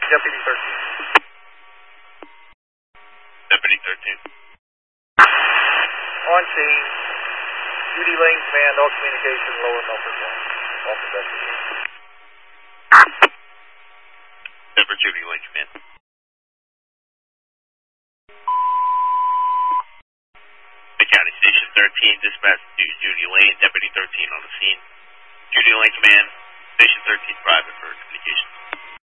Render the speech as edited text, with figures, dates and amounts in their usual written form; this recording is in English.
Deputy 13. Deputy 13. On scene. Judy Lane Command, all communication, lower Milford 1. Off investigation. Denver Judy Lane Command. The County Station 13, dispatch to Judy Lane, Deputy 13 on the scene. Judy Lane Command, Station 13 private for communications.